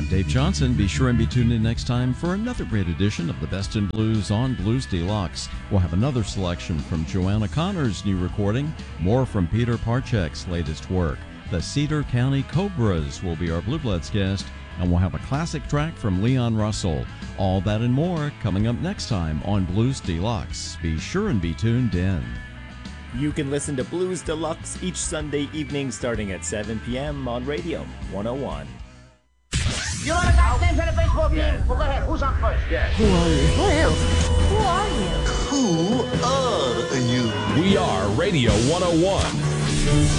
I'm Dave Johnson. Be sure and be tuned in next time for another great edition of the Best in Blues on Blues Deluxe. We'll have another selection from Joanna Connor's new recording, more from Peter Parchek's latest work. The Cedar County Cobras will be our Blue Bloods guest, and we'll have a classic track from Leon Russell. All that and more coming up next time on Blues Deluxe. Be sure and be tuned in. You can listen to Blues Deluxe each Sunday evening starting at 7 p.m. on Radio 101. You know the guy's name for the baseball game? Well, go ahead. Who's on first? Yeah. Who are you? Who are you? Who are you? We are Radio 101.